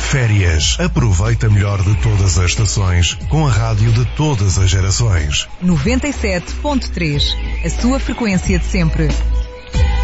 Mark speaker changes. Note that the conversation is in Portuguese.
Speaker 1: Férias. Aproveita melhor de todas as estações com a rádio de todas as gerações.
Speaker 2: 97.3. A sua frequência de sempre.